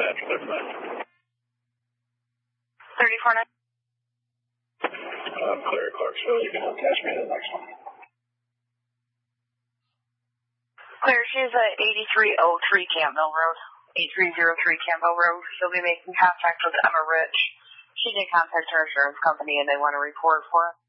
after their flight. 34-9. Clear at Clarksville. You can attach me to the next one. Clear, she's at 8303 Campbell Road. 8303 Campbell Road. She'll be making contact with Emma Rich. She did contact her insurance company and they want to report for it.